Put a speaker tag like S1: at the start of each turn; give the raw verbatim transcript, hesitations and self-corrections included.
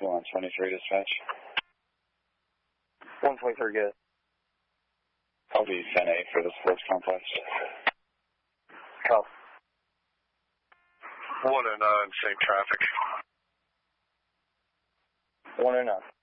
S1: one twenty-three dispatch.
S2: one twenty-three, good.
S1: I'll be ten eight for the sports complex.
S2: Call.
S3: one oh nine, same traffic.
S2: one oh nine.